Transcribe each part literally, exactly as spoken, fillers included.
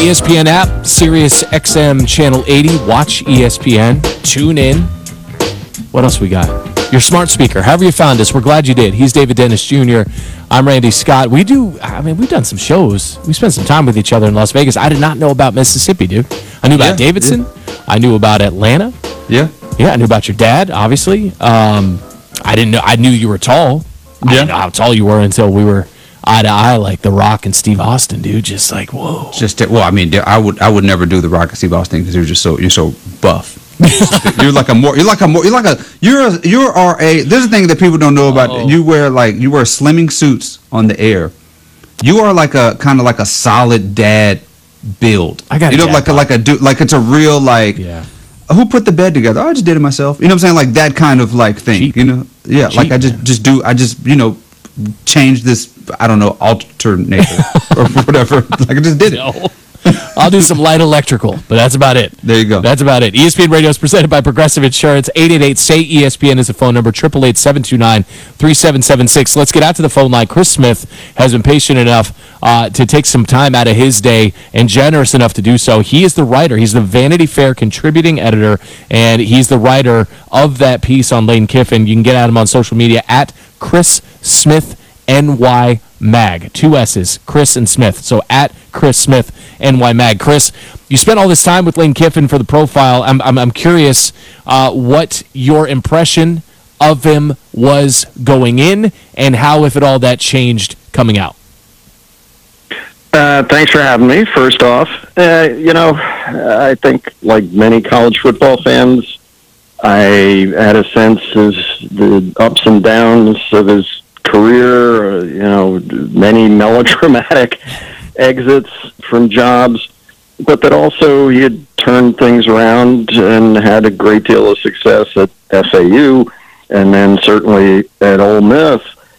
E S P N app, Sirius X M Channel eighty. Watch E S P N. Tune in. What else we got? Your smart speaker. However you found us, we're glad you did. He's David Dennis Junior I'm Randy Scott. We do, I mean, we've done some shows. We spent some time with each other in Las Vegas. I did not know about Mississippi, dude. I knew about yeah, Davidson. Yeah. I knew about Atlanta. Yeah. Yeah, I knew about your dad, obviously. Um, I didn't know, I knew you were tall. I yeah. didn't know how tall you were until we were eye to eye, like The Rock and Steve Austin, dude. Just like, whoa. Just well, I mean, I would I would never do The Rock and Steve Austin because you're just so you're so buff. you're like a more you're like a more you're like a you're a, you are a. There's a thing that people don't know about. Oh. You wear like you wear slimming suits on the air. You are like a kind of like a solid dad build. I got you know like a, like a dude like it's a real like. Yeah. Who put the bed together? Oh, I just did it myself. You know what I'm saying? Like that kind of like thing. Cheap. You know? Yeah. Cheap, like I just man. just do. I just you know change this. I don't know alternator or whatever. Like I just did it. No. I'll do some light electrical, but that's about it. There you go. That's about it. E S P N Radio is presented by Progressive Insurance. eight eight eight, S A Y E S P N is the phone number. eight eight eight, seven two nine, three seven seven six. Let's get out to the phone line. Chris Smith has been patient enough uh, to take some time out of his day and generous enough to do so. He is the writer. He's the Vanity Fair contributing editor, and he's the writer of that piece on Lane Kiffin. You can get at him on social media at Chris Smith N Y Mag. Two S's, Chris and Smith. So at Chris Smith N Y Mag. Chris, you spent all this time with Lane Kiffin for the profile. I'm I'm, I'm curious uh, what your impression of him was going in and how, if at all, that changed coming out. Uh, thanks for having me, first off. Uh, you know, I think, like many college football fans, I had a sense of the ups and downs of his career, uh, you know, many melodramatic exits from jobs, but that also he had turned things around and had a great deal of success at F A U and then certainly at Ole Miss.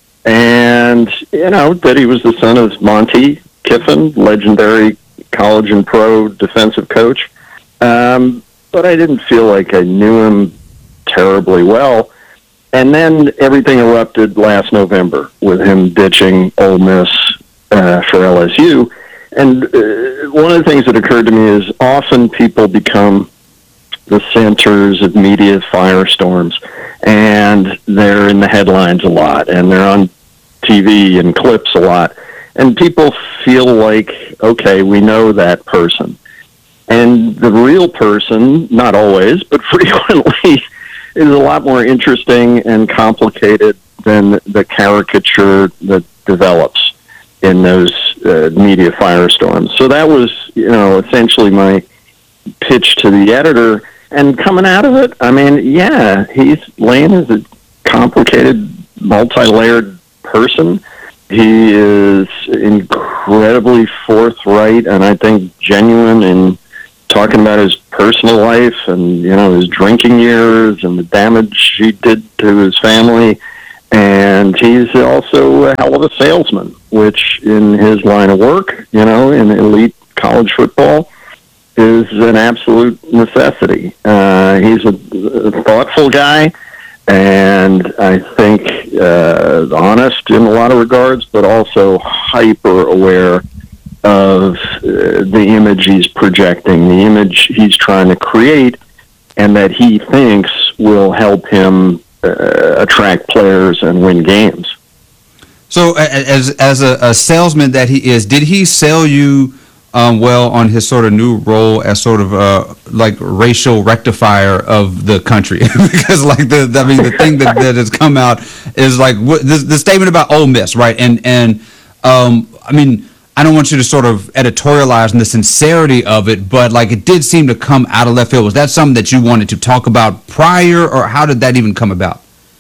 And, you know, that he was the son of Monty Kiffin, legendary college and pro defensive coach. Um, but I didn't feel like I knew him terribly well. And then everything erupted last November with him ditching Ole Miss uh, for L S U. And uh, one of the things that occurred to me is often people become the centers of media firestorms, and they're in the headlines a lot, and they're on T V and clips a lot. And people feel like, okay, we know that person. And the real person, not always, but frequently, is a lot more interesting and complicated than the caricature that develops in those uh, media firestorms. So that was, you know, essentially my pitch to the editor. And coming out of it, I mean, yeah, he's Lane is a complicated, multi-layered person. He is incredibly forthright and I think genuine in talking about his personal life and, you know, his drinking years and the damage he did to his family. And he's also a hell of a salesman, which in his line of work, you know, in elite college football, is an absolute necessity. Uh, he's a, a thoughtful guy, and I think uh, honest in a lot of regards, but also hyper aware of uh, the image he's projecting, the image he's trying to create, and that he thinks will help him uh, attract players and win games. So, as as a, a salesman that he is, did he sell you um, well on his sort of new role as sort of uh, like racial rectifier of the country? Because, like the, I mean, the thing that, that has come out is like what, the, the statement about Ole Miss, right? And and um, I mean, I don't want you to sort of editorialize on the sincerity of it, but like it did seem to come out of left field. Was that something that you wanted to talk about prior, or how did that even come about?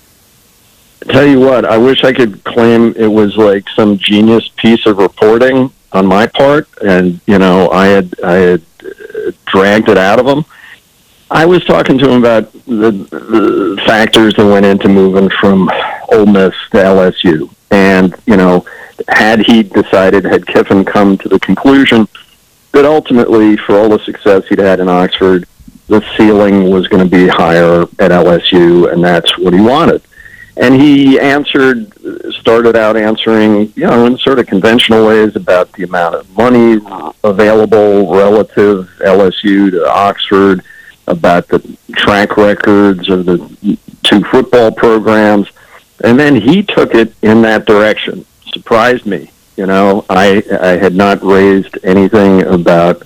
Tell you what, I wish I could claim it was like some genius piece of reporting on my part, and you know, I had I had uh, dragged it out of him. I was talking to him about the, the factors that went into moving from Ole Miss to L S U, and you know, had he decided, had Kiffin come to the conclusion that ultimately, for all the success he'd had in Oxford, the ceiling was going to be higher at L S U, and that's what he wanted. And he answered, started out answering, you know, in sort of conventional ways about the amount of money available relative L S U to Oxford, about the track records of the two football programs. And then he took it in that direction. Surprised me. You know, I, I had not raised anything about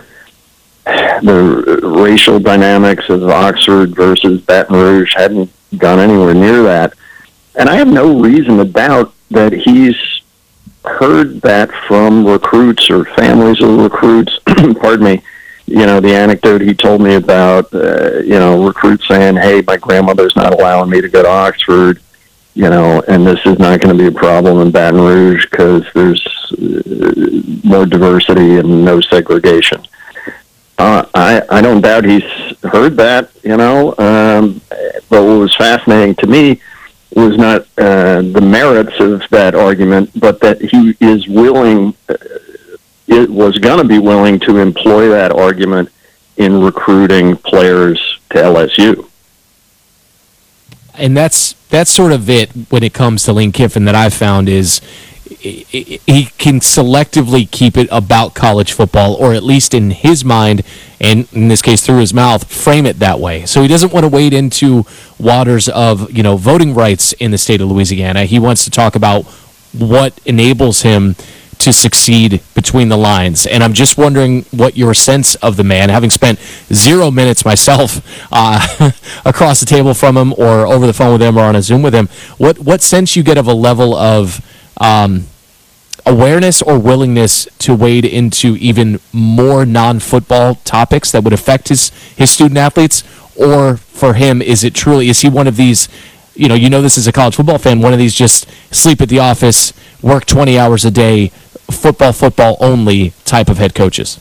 the racial dynamics of Oxford versus Baton Rouge, hadn't gone anywhere near that. And I have no reason to doubt that he's heard that from recruits or families of recruits. Pardon me. You know, the anecdote he told me about, uh, you know, recruits saying, hey, my grandmother's not allowing me to go to Oxford, you know, and this is not going to be a problem in Baton Rouge because there's uh, more diversity and no segregation. Uh, I, I don't doubt he's heard that, you know, um, but what was fascinating to me was not uh, the merits of that argument, but that he is willing, uh, it was going to be willing to employ that argument in recruiting players to L S U. And that's that's sort of it when it comes to Lane Kiffin that I've found is he can selectively keep it about college football, or at least in his mind, and in this case through his mouth, frame it that way. So he doesn't want to wade into waters of, you know, voting rights in the state of Louisiana. He wants to talk about what enables him to succeed between the lines. And I'm just wondering what your sense of the man, having spent zero minutes myself uh, across the table from him or over the phone with him or on a Zoom with him, what, what sense you get of a level of um, awareness or willingness to wade into even more non-football topics that would affect his, his student athletes? Or for him, is it truly, is he one of these, you know, you know this as a college football fan, one of these just sleep at the office, work twenty hours a day, football, football only type of head coaches?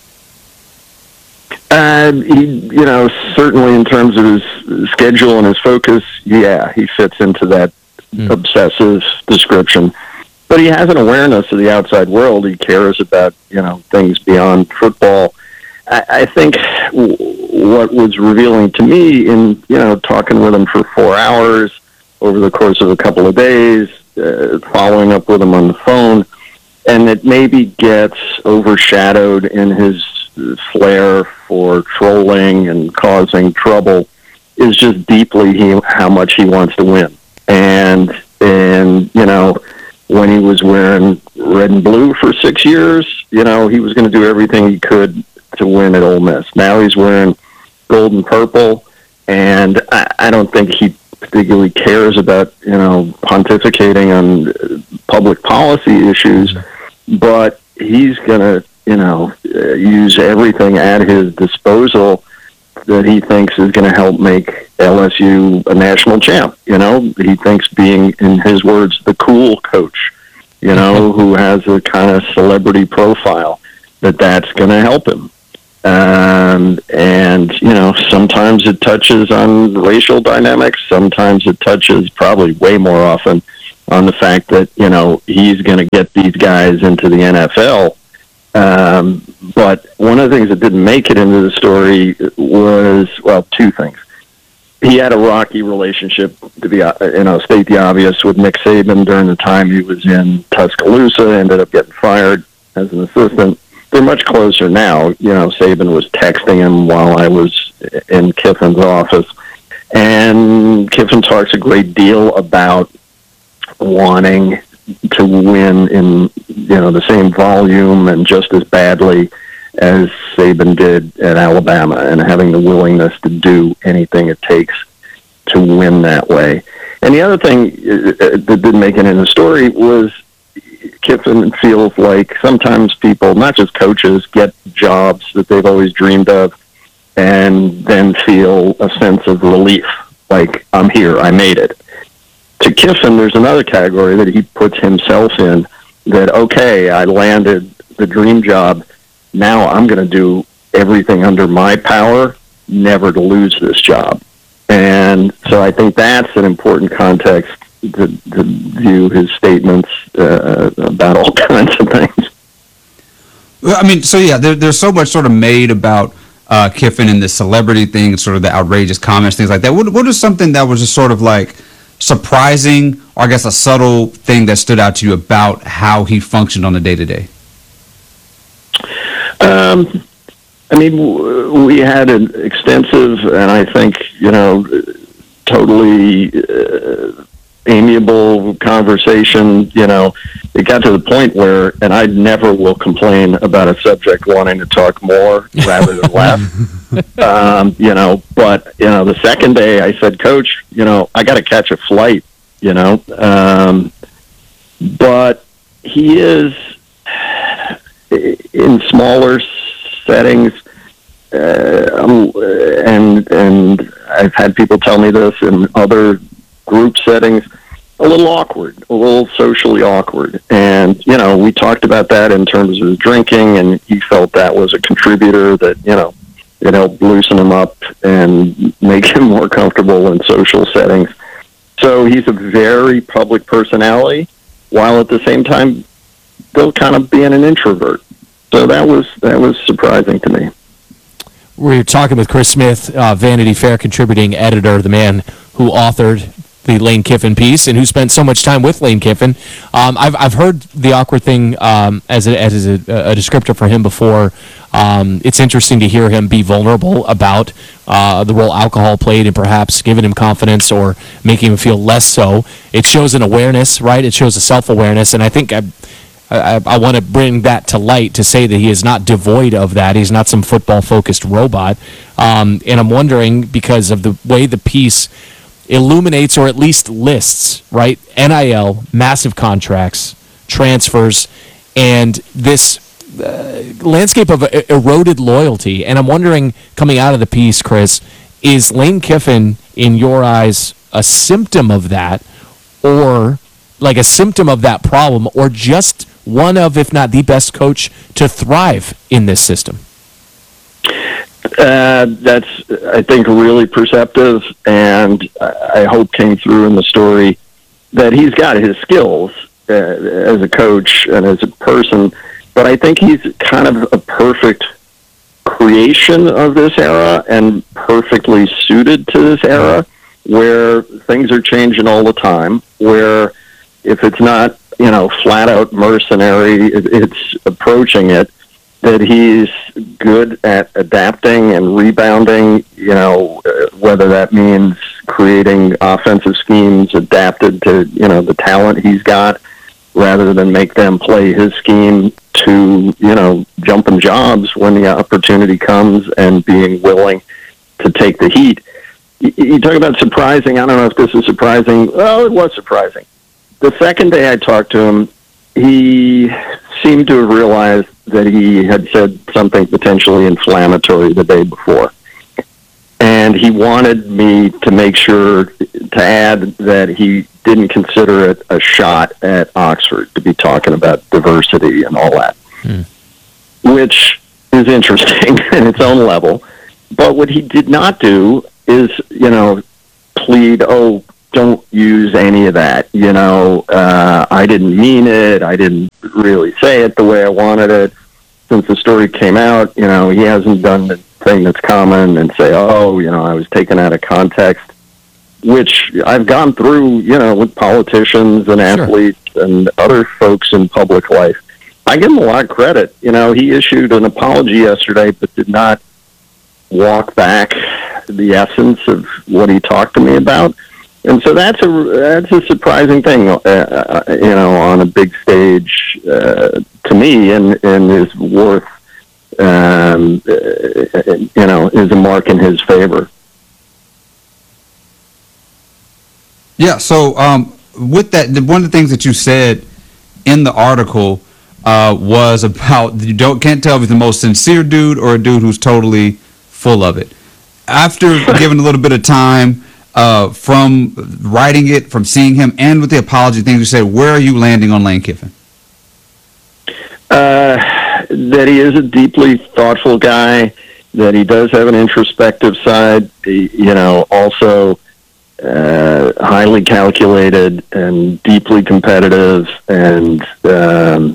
Um, he, you know, certainly in terms of his schedule and his focus, yeah, he fits into that mm. obsessive description. But he has an awareness of the outside world. He cares about, you know, things beyond football. I, I think w- what was revealing to me in, you know, talking with him for four hours over the course of a couple of days, uh, following up with him on the phone, and it maybe gets overshadowed in his flair for trolling and causing trouble, is just deeply he, how much he wants to win. And, and you know, when he was wearing red and blue for six years, you know, he was going to do everything he could to win at Ole Miss. Now he's wearing gold and purple, and I, I don't think he particularly cares about, you know, pontificating on public policy issues, but he's going to, you know, use everything at his disposal that he thinks is going to help make L S U a national champ. You know, he thinks being, in his words, the cool coach, you know, who has a kind of celebrity profile, that that's going to help him. Um, and, you know, sometimes it touches on racial dynamics. Sometimes it touches, probably way more often, on the fact that, you know, he's going to get these guys into the N F L. Um, but one of the things that didn't make it into the story was, well, two things. He had a rocky relationship, to be, you know, state the obvious, with Nick Saban during the time he was in Tuscaloosa, ended up getting fired as an assistant. They're much closer now. You know, Saban was texting him while I was in Kiffin's office. And Kiffin talks a great deal about wanting to win in, you know, the same volume and just as badly as Saban did at Alabama, and having the willingness to do anything it takes to win that way. And the other thing that didn't make it in the story was Kiffin feels like sometimes people, not just coaches, get jobs that they've always dreamed of and then feel a sense of relief, like, I'm here, I made it. To Kiffin, there's another category that he puts himself in, that, okay, I landed the dream job, now I'm going to do everything under my power never to lose this job. And so I think that's an important context to, to view his statements uh, about all kinds of things. Well, I mean, so yeah, there, there's so much sort of made about uh, Kiffin and the celebrity thing, sort of the outrageous comments, things like that. What, what is something that was just sort of like surprising, or I guess a subtle thing that stood out to you about how he functioned on a day to day? Um, I mean, w- we had an extensive, and I think, you know, totally uh, amiable conversation. You know, it got to the point where, and I never will complain about a subject wanting to talk more rather than less. um, you know, but, you know, the second day I said, Coach, you know, I got to catch a flight, you know. Um, but he is, in smaller settings, uh, um, and and I've had people tell me this in other group settings, a little awkward, a little socially awkward. And, you know, we talked about that in terms of his drinking, and he felt that was a contributor that, you know, it helped loosen him up and make him more comfortable in social settings. So he's a very public personality, while at the same time still kind of being an introvert. So that was that was surprising to me. We're talking with Chris Smith, uh, Vanity Fair contributing editor, the man who authored the Lane Kiffin piece and who spent so much time with Lane Kiffin. Um, I've I've heard the awkward thing um, as a, as a, a descriptor for him before. Um, it's interesting to hear him be vulnerable about uh, the role alcohol played and perhaps giving him confidence or making him feel less so. It shows an awareness, right? It shows a self-awareness, and I think I, I, I want to bring that to light to say that he is not devoid of that. He's not some football-focused robot. Um, and I'm wondering, because of the way the piece illuminates or at least lists, right, N I L, massive contracts, transfers, and this uh, landscape of uh, eroded loyalty. And I'm wondering, coming out of the piece, Chris, is Lane Kiffin, in your eyes, a symptom of that, or like a symptom of that problem, or just one of, if not the best coach to thrive in this system? Uh, that's, I think, really perceptive, and I hope came through in the story that he's got his skills uh, as a coach and as a person, but I think he's kind of a perfect creation of this era and perfectly suited to this era where things are changing all the time, where if it's not, you know, flat out mercenary, it, it's approaching it, that he's good at adapting and rebounding, you know, uh, whether that means creating offensive schemes adapted to, you know, the talent he's got, rather than make them play his scheme, to, you know, jumping jobs when the opportunity comes and being willing to take the heat. You, you talk about surprising. I don't know if this is surprising. Well, it was surprising. The second day I talked to him, he seemed to have realized that he had said something potentially inflammatory the day before. And he wanted me to make sure to add that he didn't consider it a shot at Oxford to be talking about diversity and all that, hmm. which is interesting in its own level. But what he did not do is, you know, plead, oh, don't use any of that. You know, uh, I didn't mean it. I didn't really say it the way I wanted it. Since the story came out, you know, he hasn't done the thing that's common and say, oh, you know, I was taken out of context, which I've gone through, you know, with politicians and athletes sure. and other folks in public life. I give him a lot of credit. You know, he issued an apology yesterday, but did not walk back the essence of what he talked to me about. And so that's a that's a surprising thing, uh, you know, on a big stage uh, to me, and, and is worth, um, uh, you know, is a mark in his favor. Yeah. So um, with that, one of the things that you said in the article uh, was about you don't can't tell if he's the most sincere dude or a dude who's totally full of it. After giving a little bit of time. Uh, from writing it, from seeing him, and with the apology things you said, where are you landing on Lane Kiffin? Uh, that he is a deeply thoughtful guy, that he does have an introspective side, he, you know, also uh, highly calculated and deeply competitive, and, um,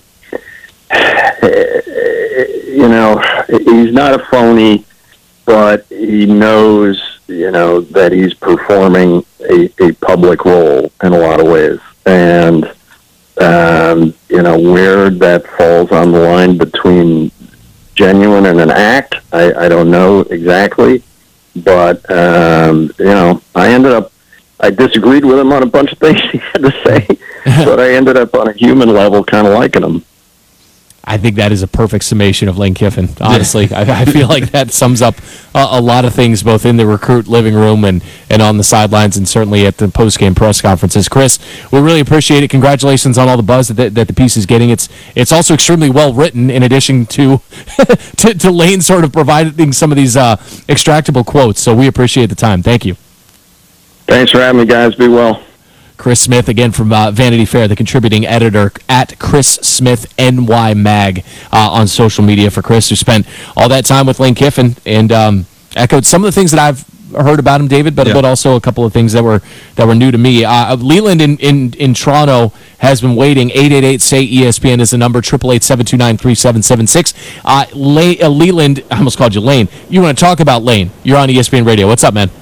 you know, he's not a phony, but he knows, you know, that he's performing a, a public role in a lot of ways. And, um, you know, where that falls on the line between genuine and an act, I, I don't know exactly. But, um, you know, I ended up, I disagreed with him on a bunch of things he had to say, but I ended up on a human level kind of liking him. I think that is a perfect summation of Lane Kiffin. Honestly, I, I feel like that sums up a, a lot of things, both in the recruit living room and, and on the sidelines, and certainly at the post-game press conferences. Chris, we really appreciate it. Congratulations on all the buzz that, that the piece is getting. It's it's also extremely well written, in addition to to, to Lane sort of providing some of these uh, extractable quotes. So we appreciate the time. Thank you. Thanks for having me, guys. Be well. Chris Smith, again from uh, Vanity Fair, the contributing editor at Chris Smith N Y Mag uh, on social media for Chris, who spent all that time with Lane Kiffin and um, echoed some of the things that I've heard about him, David, but, yeah. but also a couple of things that were that were new to me. Uh, Leland in, in, in Toronto has been waiting. eight eight eight, S A Y, E S P N is the number, eight eight eight, seven two nine, three seven seven six. Uh, Le- uh, Leland, I almost called you Lane. You want to talk about Lane? You're on E S P N Radio. What's up, man?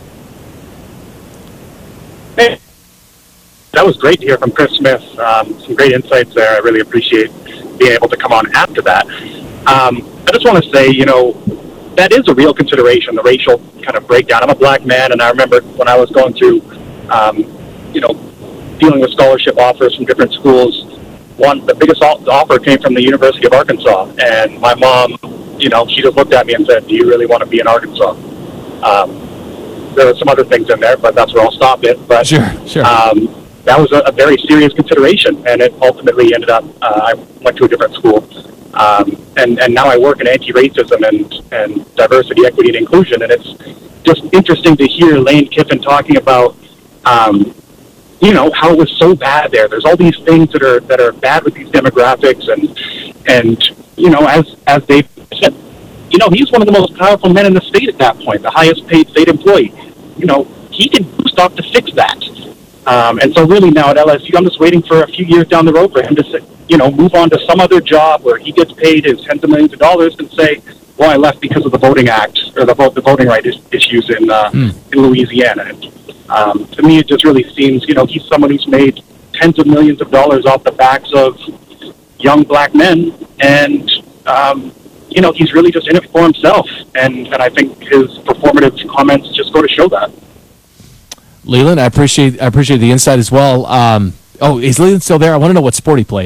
Hey. That was great to hear from Chris Smith. Um, some great insights there. I really appreciate being able to come on after that. Um, I just want to say, you know, that is a real consideration, the racial kind of breakdown. I'm a black man, and I remember when I was going through, um, you know, dealing with scholarship offers from different schools, one, the biggest offer came from the University of Arkansas. And my mom, you know, she just looked at me and said, do you really want to be in Arkansas? Um, there were some other things in there, but that's where I'll stop it. But, Sure, sure. Um, that was a, a very serious consideration, and it ultimately ended up, uh, I went to a different school. Um, and, and now I work in anti-racism and, and diversity, equity, and inclusion, and it's just interesting to hear Lane Kiffin talking about, um, you know, how it was so bad there. There's all these things that are that are bad with these demographics, and, and you know, as, as Dave said, you know, he's one of the most powerful men in the state at that point, the highest paid state employee. You know, he can do stuff to fix that. Um, and so really now at L S U, I'm just waiting for a few years down the road for him to, say, you know, move on to some other job where he gets paid his tens of millions of dollars and say, well, I left because of the Voting Act or the, the voting rights issues in uh, mm. in Louisiana. And, um, to me, it just really seems, you know, he's someone who's made tens of millions of dollars off the backs of young black men. And, um, you know, he's really just in it for himself. And, and I think his performative comments just go to show that. Leland, I appreciate I appreciate the insight as well. Um, oh, is Leland still there? I want to know what sport he played.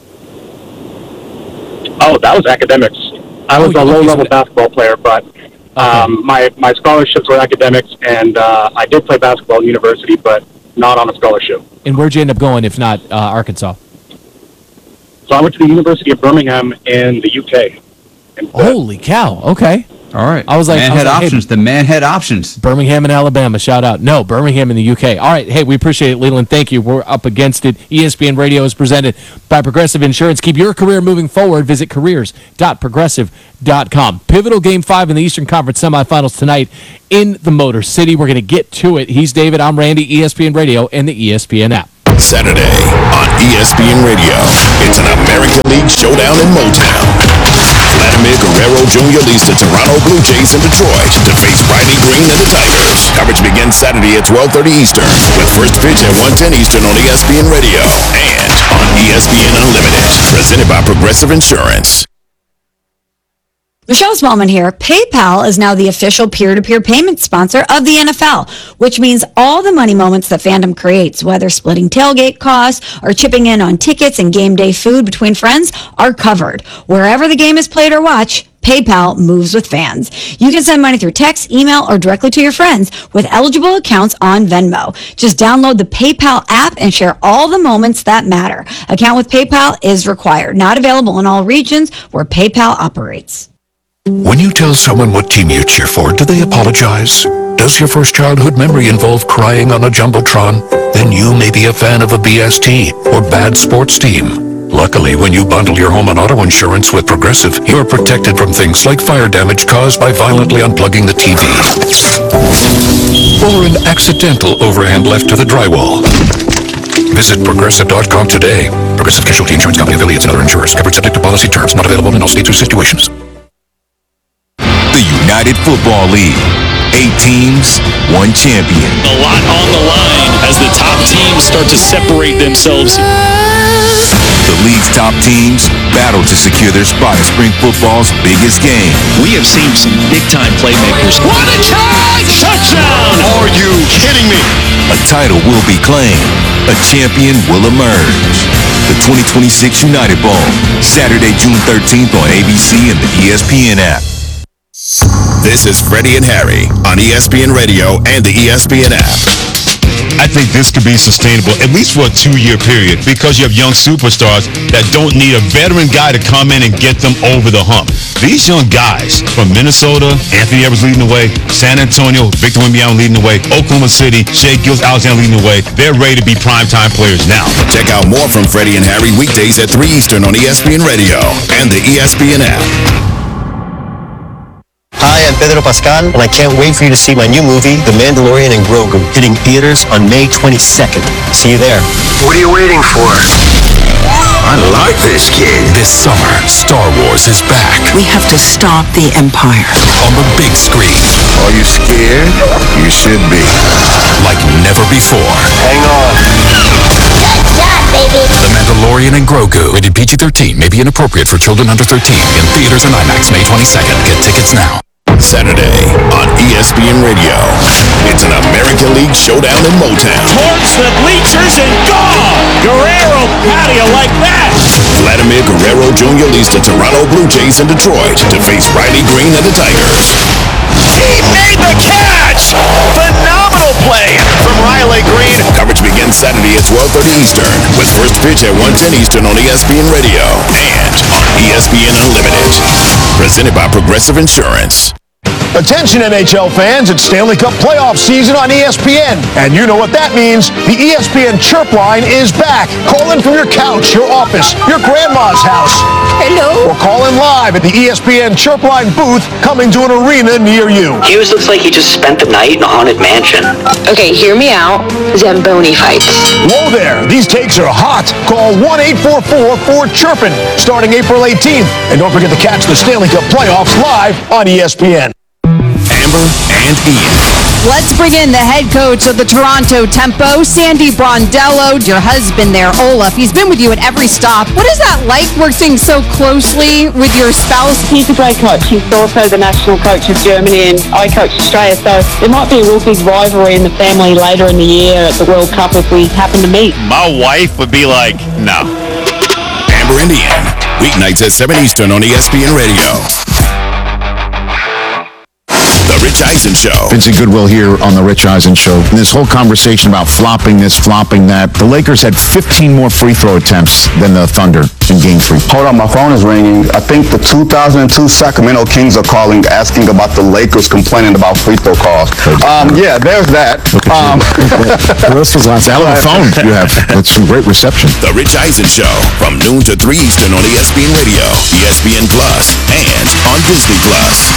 Oh, that was academics. I was oh, a low-level okay. basketball player, but um, okay. my, my scholarships were academics, and uh, I did play basketball in university, but not on a scholarship. And where'd you end up going, if not uh, Arkansas? So I went to the University of Birmingham in the U K. Holy cow, okay. All right. I was like, man I was had like, options. Hey, the man had options. Birmingham in Alabama, shout out. No, Birmingham in the U K. All right, hey, we appreciate it, Leland. Thank you. We're up against it. E S P N Radio is presented by Progressive Insurance. Keep your career moving forward. Visit careers dot progressive dot com. Pivotal Game five in the Eastern Conference semifinals tonight in the Motor City. We're going to get to it. He's David. I'm Randy, E S P N Radio and the E S P N app. Saturday on E S P N Radio. It's an American League showdown in Motown. Vladimir Guerrero Junior leads the Toronto Blue Jays in Detroit to face Bridie Green and the Tigers. Coverage begins Saturday at twelve thirty Eastern with first pitch at one ten Eastern on E S P N Radio and on E S P N Unlimited. Presented by Progressive Insurance. Michelle Smallman here. PayPal is now the official peer-to-peer payment sponsor of the N F L, which means all the money moments that fandom creates, whether splitting tailgate costs or chipping in on tickets and game day food between friends, are covered. Wherever the game is played or watched, PayPal moves with fans. You can send money through text, email, or directly to your friends with eligible accounts on Venmo. Just download the PayPal app and share all the moments that matter. Account with PayPal is required. Not available in all regions where PayPal operates. When you tell someone what team you cheer for, do they apologize? Does your first childhood memory involve crying on a Jumbotron? Then you may be a fan of a B S T or bad sports team. Luckily, when you bundle your home and auto insurance with Progressive, you're protected from things like fire damage caused by violently unplugging the T V. Or an accidental overhand left to the drywall. Visit Progressive dot com today. Progressive Casualty Insurance Company affiliates and other insurers. Covered subject to policy terms. Not available in all states or situations. The United Football League. Eight teams, one champion. A lot on the line as the top teams start to separate themselves. The league's top teams battle to secure their spot in spring football's biggest game. We have seen some big-time playmakers. What a charge! Touchdown! Are you kidding me? A title will be claimed. A champion will emerge. The twenty twenty-six United Bowl, Saturday, June thirteenth on A B C and the E S P N app. This is Freddie and Harry on E S P N Radio and the E S P N app. I think this could be sustainable, at least for a two-year period, because you have young superstars that don't need a veteran guy to come in and get them over the hump. These young guys from Minnesota, Anthony Edwards leading the way, San Antonio, Victor Wembanyama leading the way, Oklahoma City, Shai Gilgeous-Alexander leading the way, they're ready to be primetime players now. Check out more from Freddie and Harry weekdays at three Eastern on E S P N Radio and the E S P N app. Hi, I'm Pedro Pascal, and I can't wait for you to see my new movie, The Mandalorian and Grogu, hitting theaters on May twenty-second. See you there. What are you waiting for? I like this kid. This summer, Star Wars is back We have to stop the Empire. on the big screen Are you scared? You should be. like never before. Hang on. The Mandalorian and Grogu, rated P G thirteen, may be inappropriate for children under thirteen. In theaters and IMAX May twenty-second. Get tickets now. Saturday on E S P N Radio. It's an American League showdown in Motown. Towards the bleachers and gone! Guerrero patio like that! Vladimir Guerrero Junior leads the Toronto Blue Jays in Detroit to face Riley Green and the Tigers. He made the catch! Phenomenal play from Riley Green. Coverage begins Saturday at twelve thirty Eastern with first pitch at one ten Eastern on E S P N Radio and on E S P N Unlimited. Presented by Progressive Insurance. Attention N H L fans, it's Stanley Cup playoff season on E S P N. And you know what that means. The E S P N Chirp Line is back. Call in from your couch, your office, your grandma's house. Hello? Or call in live at the E S P N Chirp Line booth coming to an arena near you. Hughes looks like he just spent the night in a haunted mansion. Okay, hear me out. Zamboni fights. Whoa there, these takes are hot. Call one eight four four four chirpin starting April eighteenth. And don't forget to catch the Stanley Cup playoffs live on E S P N. Amber and Ian. Let's bring in the head coach of the Toronto Tempo, Sandy Brondello, your husband there, Olaf. He's been with you at every stop. What is that like working so closely with your spouse? He's a great coach. He's also the national coach of Germany, and I coach Australia, so there might be a real big rivalry in the family later in the year at the World Cup if we happen to meet. My wife would be like, no. Amber and Ian. Weeknights at seven Eastern on E S P N Radio. The Rich Eisen Show. Vincent Goodwill here on The Rich Eisen Show. This whole conversation about flopping this, flopping that. The Lakers had fifteen more free throw attempts than the Thunder in Game three. Hold on, my phone is ringing. I think the two thousand two Sacramento Kings are calling, asking about the Lakers complaining about free throw calls. Um, yeah, there's that. Um, this was last hell of a phone you have. That's some great reception. The Rich Eisen Show from noon to three Eastern on E S P N Radio, E S P N Plus, and on Disney Plus.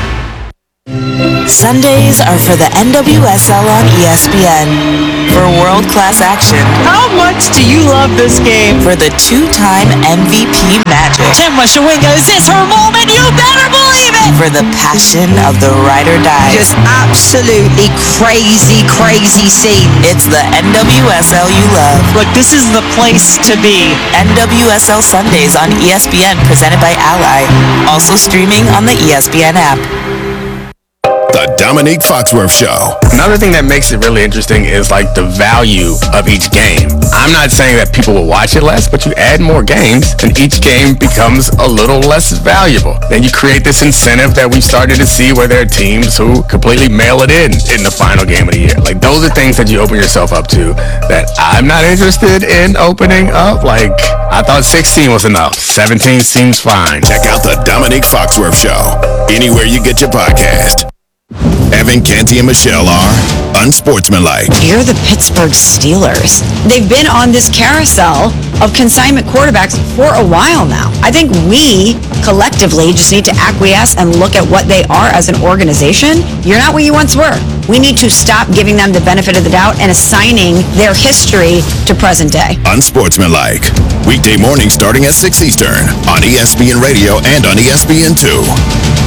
Sundays are for the N W S L on E S P N. For world-class action. How much do you love this game? For the two-time M V P magic. Tim Washawinga, is this her moment? You better believe it! For the passion of the ride or die. Just absolutely crazy, crazy scene. It's the N W S L you love. Look, this is the place to be. N W S L Sundays on E S P N, presented by Ally. Also streaming on the E S P N app. The Dominique Foxworth Show. Another thing that makes it really interesting is like the value of each game. I'm not saying that people will watch it less, but you add more games and each game becomes a little less valuable. Then you create this incentive that we've started to see where there are teams who completely mail it in in the final game of the year. Like those are things that you open yourself up to that I'm not interested in opening up. Like I thought sixteen was enough. seventeen seems fine. Check out the Dominique Foxworth Show anywhere you get your podcast. Evan, Canty, and Michelle are unsportsmanlike. You're the Pittsburgh Steelers. They've been on this carousel of consignment quarterbacks for a while now. I think we collectively just need to acquiesce and look at what they are as an organization. You're not what you once were. We need to stop giving them the benefit of the doubt and assigning their history to present day. Unsportsmanlike. Weekday morning starting at six Eastern on E S P N Radio and on E S P N two.